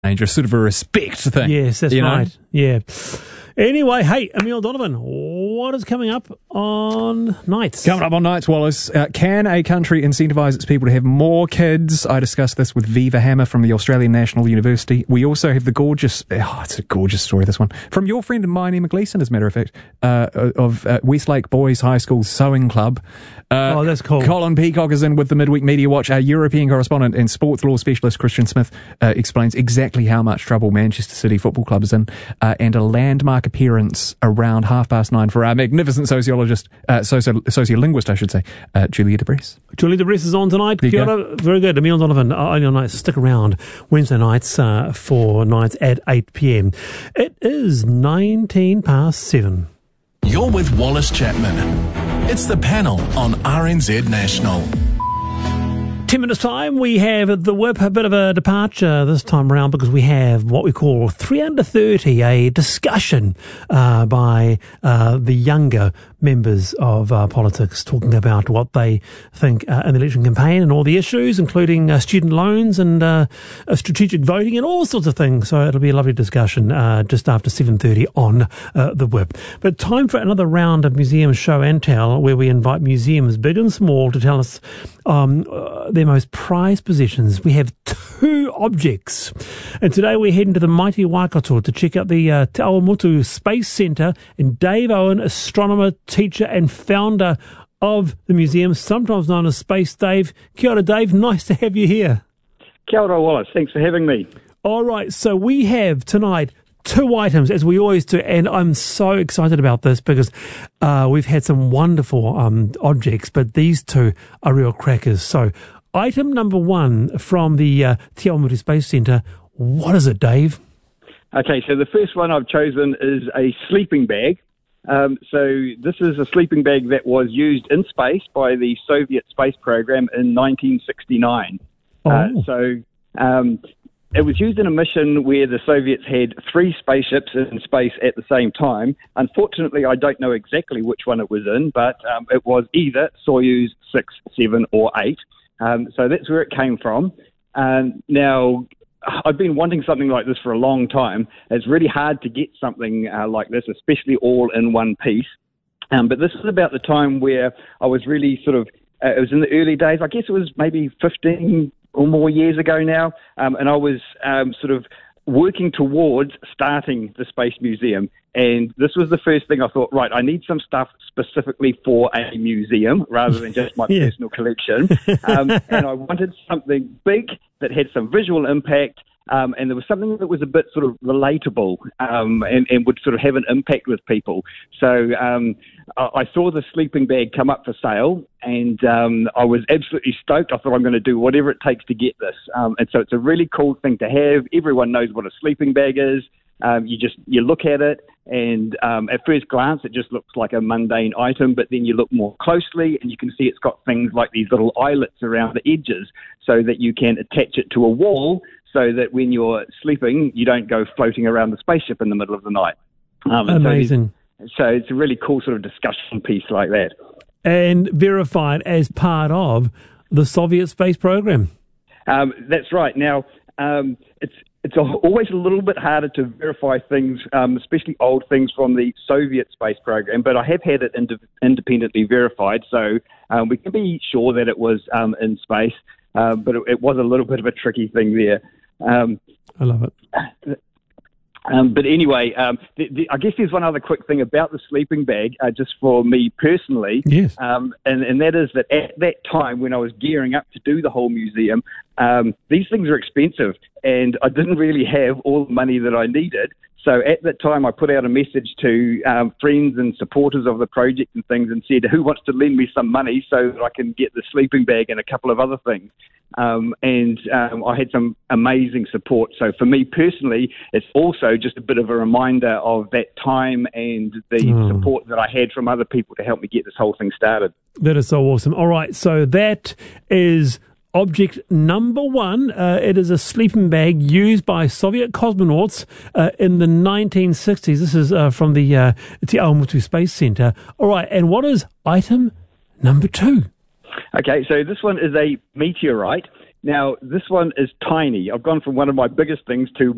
dangerous, sort of a respect thing. Yes, that's right. Yeah. Anyway, hey, Emil Donovan, what is coming up on Nights? Coming up on Nights, Wallace, can a country incentivise its people to have more kids? I discussed this with Viva Hammer from the Australian National University. We also have the gorgeous, it's a gorgeous story, this one, from your friend and mine, Emma Gleeson, as a matter of fact, of Westlake Boys High School Sewing Club. That's cool. Colin Peacock is in with the Midweek Media Watch. Our European correspondent and sports law specialist Christian Smith explains exactly how much trouble Manchester City Football Club is in, and a landmark appearance around 9:30 for our magnificent sociologist, sociolinguist, I should say, Julia de Bress. Julia de Bress is on tonight. Kia ora. Very good. Emil Donovan on your nights. Stick around Wednesday nights for Nights at 8 p.m. It is 7:19. You're with Wallace Chapman. It's the panel on RNZ National. 10 minutes time, we have the whip, a bit of a departure this time around because we have what we call 3 Under 30, a discussion by the younger members of politics, talking about what they think in the election campaign and all the issues, including student loans and strategic voting and all sorts of things. So it'll be a lovely discussion just after 7:30 on the whip. But time for another round of museum show and tell, where we invite museums big and small to tell us their most prized possessions. We have 2 objects, and today we're heading to the mighty Waikato to check out the Te Awamutu Space Centre, and Dave Owen, astronomer, teacher and founder of the museum, sometimes known as Space Dave. Kia ora, Dave. Nice to have you here. Kia ora, Wallace. Thanks for having me. All right, so we have tonight 2 items, as we always do, and I'm so excited about this because we've had some wonderful objects, but these 2 are real crackers. So item number 1 from the Te Awamutu Space Centre, what is it, Dave? Okay, so the first one I've chosen is a sleeping bag. So this is a sleeping bag that was used in space by the Soviet space program in 1969. It was used in a mission where the Soviets had 3 spaceships in space at the same time. Unfortunately, I don't know exactly which one it was in, but it was either Soyuz 6, 7 or 8. So that's where it came from. Now, I've been wanting something like this for a long time. It's really hard to get something like this, especially all in one piece. But this is about the time where I was really sort of, it was in the early days, I guess it was maybe 15 or more years ago now, and I was sort of working towards starting the Space Museum. And this was the first thing I thought, right, I need some stuff specifically for a museum rather than just my personal collection. And I wanted something big that had some visual impact, and there was something that was a bit sort of relatable and would sort of have an impact with people. So I saw the sleeping bag come up for sale, and I was absolutely stoked. I thought, I'm going to do whatever it takes to get this. And so it's a really cool thing to have. Everyone knows what a sleeping bag is. You look at it, and at first glance it just looks like a mundane item, but then you look more closely and you can see it's got things like these little eyelets around the edges so that you can attach it to a wall so that when you're sleeping you don't go floating around the spaceship in the middle of the night. Amazing. So it's a really cool sort of discussion piece like that. And verified as part of the Soviet space program. That's right. Now, it's always a little bit harder to verify things, especially old things from the Soviet space program, but I have had it independently verified, so we can be sure that it was in space, but it was a little bit of a tricky thing there. I love it. But anyway, I guess there's one other quick thing about the sleeping bag, just for me personally. Yes. And that is that at that time when I was gearing up to do the whole museum, these things are expensive, and I didn't really have all the money that I needed. So at that time, I put out a message to friends and supporters of the project and things and said, who wants to lend me some money so that I can get the sleeping bag and a couple of other things? And I had some amazing support. So for me personally, it's also just a bit of a reminder of that time and the support that I had from other people to help me get this whole thing started. That is so awesome. All right, so that is object number 1. It is a sleeping bag used by Soviet cosmonauts in the 1960s. This is from the Te Awamutu Space Centre. All right, and what is item number 2? Okay, so this one is a meteorite. Now, this one is tiny. I've gone from one of my biggest things to